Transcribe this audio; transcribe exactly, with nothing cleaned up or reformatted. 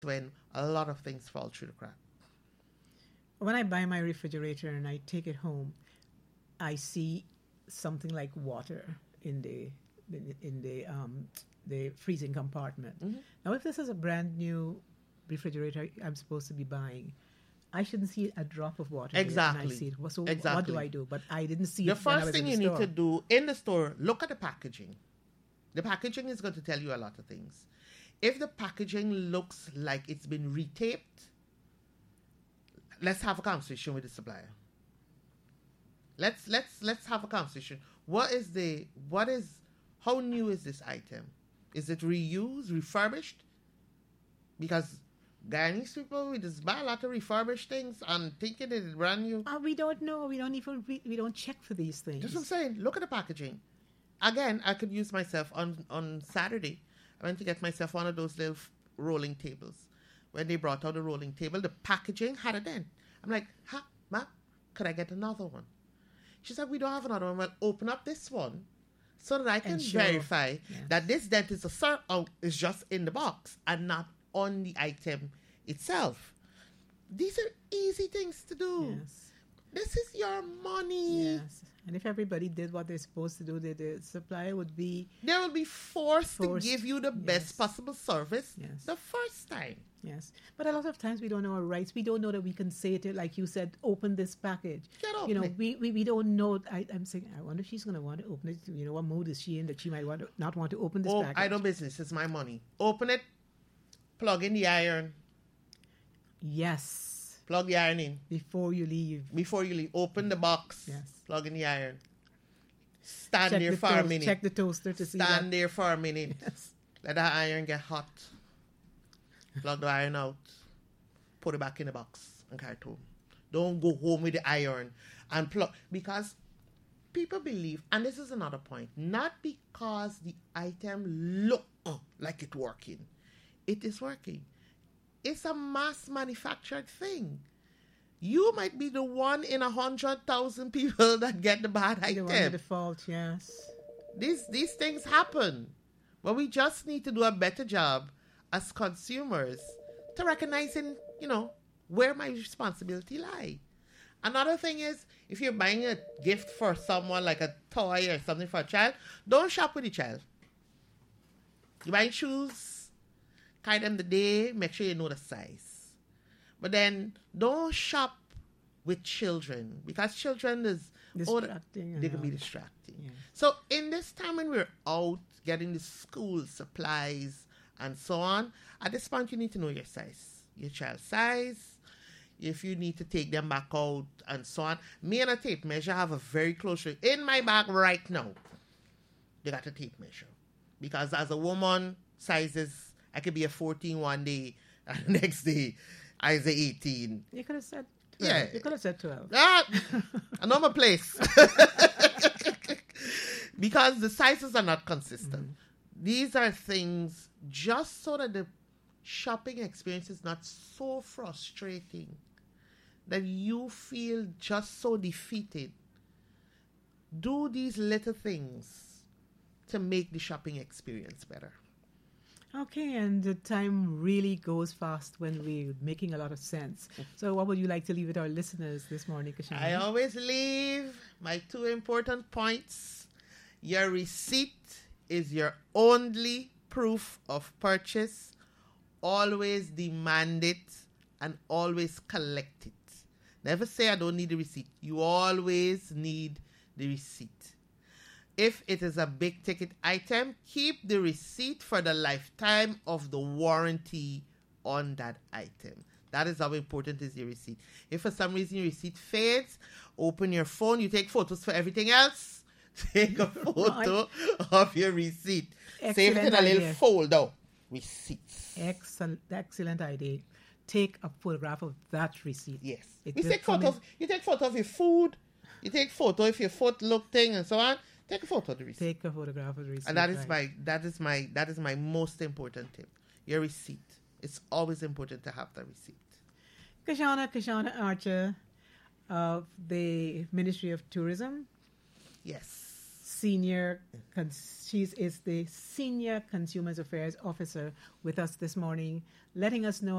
when a lot of things fall through the crack. When I buy my refrigerator and I take it home, I see something like water in the in, in the um, the freezing compartment. Mm-hmm. Now, if this is a brand new refrigerator I'm supposed to be buying, I shouldn't see a drop of water. Exactly. And I see it. So exactly. What do I do? But I didn't see the it. The first thing you store. need to do in the store, look at the packaging. The packaging is going to tell you a lot of things. If the packaging looks like it's been retaped, let's have a conversation with the supplier. Let's let's let's have a conversation. What is the what is how new is this item? Is it reused, refurbished? Because Guyanese people, we just buy a lot of refurbished things and thinking it's brand new. Uh, we don't know. We don't even we, we don't check for these things. That's what I'm saying. Look at the packaging. Again, I could use myself on on Saturday. I went to get myself one of those little rolling tables. When they brought out the rolling table, the packaging had a dent. I'm like, ha, ma, could I get another one? She said, we don't have another one. Well, open up this one so that I can Ensure. verify yes. that this dent is a cir- oh, is just in the box and not on the item itself. These are easy things to do. Yes. This is your money. Yes. And if everybody did what they're supposed to do, the, the supplier would be... They will be forced, forced to give you the yes. best possible service yes. the first time. Yes. But a lot of times we don't know our rights. We don't know that we can say to, like you said, open this package. Get open You know, it. we, we, we don't know. I, I'm saying, I wonder if she's going to want to open it. You know, what mode is she in that she might want to, not want to open this Oh, package? I know business. It's my money. Open it. Plug in the iron. Yes. Plug the iron in. Before you leave. Before you leave. Open the box. Yes. Plug in the iron. Stand Check there the for toast, a minute. Check the toaster to see that. Stand there for a minute. Yes. Let the iron get hot. Plug the iron out. Put it back in the box and carry it home. Don't go home with the iron and plug. Because people believe, and this is another point, not because the item look like it's working. It is working. It's a mass manufactured thing. You might be the one in a hundred thousand people that get the bad The item. one with the fault, yes. These these things happen. But we just need to do a better job as consumers to recognizing, you know, where my responsibility lie. Another thing is, if you're buying a gift for someone, like a toy or something for a child, don't shop with the child. You buy shoes, carry them the day, make sure you know the size. But then don't shop with children, because children is Distracting. oh, they can be distracting. Yeah. So in this time when we're out getting the school supplies and so on, at this point you need to know your size, your child's size. If you need to take them back out and so on. Me and a tape measure have a very close re- in my bag right now. They got a tape measure. Because as a woman, sizes, I could be a fourteen one day and the next day I was a eighteen. You could have said twelve. Yeah. You could have said twelve. Ah, I know my place. Because the sizes are not consistent. Mm-hmm. These are things just so that the shopping experience is not so frustrating that you feel just so defeated. Do these little things to make the shopping experience better. Okay, and the time really goes fast when we're making a lot of sense. So what would you like to leave with our listeners this morning, Kashana? I always leave my two important points. Your receipt is your only proof of purchase. Always demand it and always collect it. Never say I don't need the receipt. You always need the receipt. If it is a big ticket item, keep the receipt for the lifetime of the warranty on that item. That is how important is your receipt. If for some reason your receipt fades, open your phone. You take photos for everything else. Take a photo of your receipt. Excellent Save it in a little idea. folder. Receipts. Excellent, excellent idea. Take a photograph of that receipt. Yes. It You will take come photos. in- You take photo of your food. You take photo if your foot look thing and so on. Take a photo of the receipt. Take a photograph of the receipt. And that is right. my that is my that is my most important tip. Your receipt. It's always important to have the receipt. Kashana, Kashana Archer of the Ministry of Tourism. Yes. Senior, cons- she is the Senior Consumers Affairs Officer with us this morning, letting us know